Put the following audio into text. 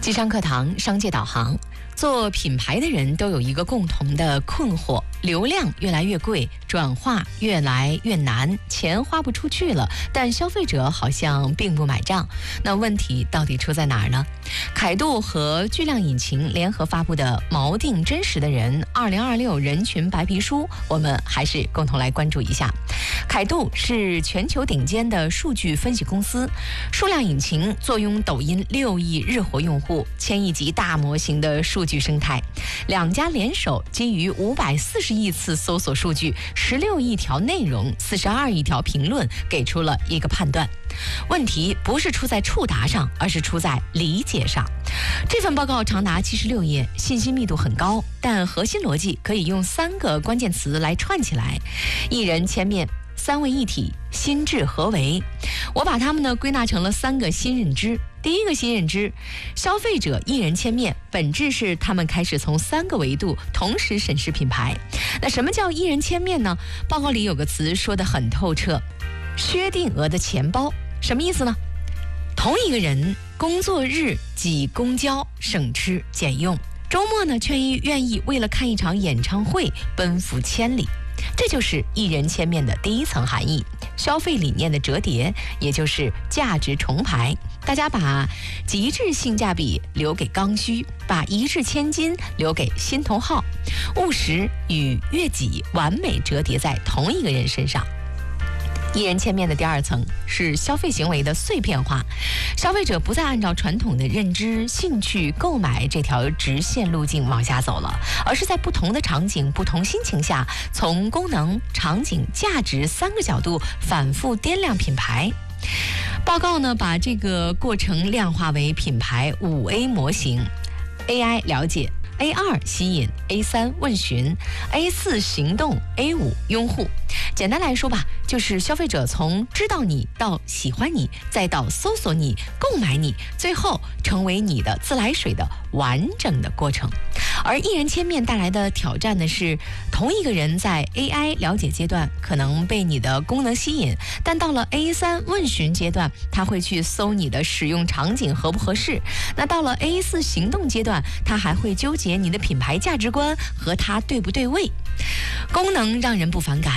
机商课堂商界导航，做品牌的人都有一个共同的困惑：流量越来越贵，转化越来越难，钱花不出去了，但消费者好像并不买账。那问题到底出在哪儿呢？凯度和巨量引擎联合发布的《锚定真实的人2026人群白皮书》，我们还是共同来关注一下。凯度是全球顶尖的数据分析公司，数量引擎坐拥抖音6亿日活用户，1000亿级大模型的数据生态，两家联手基于540亿次搜索数据、16亿条内容、42亿条评论，给出了一个判断：问题不是出在触达上，而是出在理解上。这份报告长达76页，信息密度很高，但核心逻辑可以用3个关键词来串起来：一人千面、三位一体、心智合为。我把它们呢归纳成了3个新认知。第一个新认知，消费者一人千面，本质是他们开始从3个维度同时审视品牌。那什么叫一人千面呢？报告里有个词说得很透彻：薛定谔的钱包。什么意思呢？同一个人，工作日挤公交，省吃俭用；周末呢，却愿意为了看一场演唱会奔赴千里。这就是一人千面的第一层含义，消费理念的折叠，也就是价值重排。大家把极致性价比留给刚需，把一掷千金留给新头号，务实与悦己完美折叠在同一个人身上。一人千面的第2层是消费行为的碎片化，消费者不再按照传统的认知、兴趣、购买这条直线路径往下走了，而是在不同的场景、不同心情下，从功能、场景、价值3个角度反复掂量品牌。报告呢，把这个过程量化为品牌5A 模型 ：AI 了解、A2 吸引、A3 问询、A4 行动、A5 拥护。简单来说吧，就是消费者从知道你到喜欢你，再到搜索你、购买你，最后成为你的自来水的完整的过程。而一人千面带来的挑战呢是，同一个人在 AI 了解阶段可能被你的功能吸引，但到了 A3 问询阶段，他会去搜你的使用场景合不合适。那到了 A4 行动阶段，他还会纠结你的品牌价值观和他对不对位。功能让人不反感，